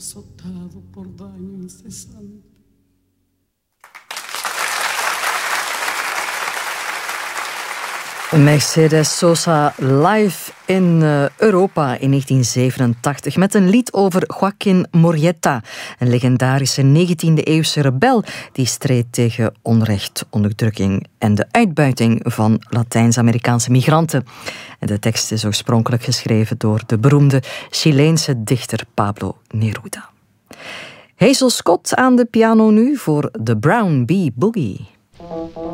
azotado por daño incesante. Mercedes Sosa live in Europa in 1987 met een lied over Joaquín Murrieta, een legendarische 19e-eeuwse rebel die streed tegen onrecht, onderdrukking en de uitbuiting van Latijns-Amerikaanse migranten. En de tekst is oorspronkelijk geschreven door de beroemde Chileense dichter Pablo Neruda. Hazel Scott aan de piano nu voor The Brown Bee Boogie.